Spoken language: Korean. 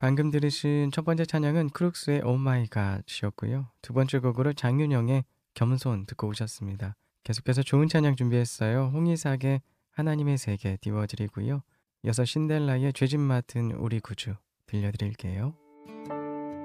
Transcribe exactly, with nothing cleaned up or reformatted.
방금 들으신 첫 번째 찬양은 크룩스의 오 마이 갓이었고요. 두 번째 곡으로 장윤영의 겸손 듣고 오셨습니다. 계속해서 좋은 찬양 준비했어요. 홍이삭의 하나님의 세계 띄워드리고요. 이어서 신델라의 죄짐 맡은 우리 구주 들려드릴게요.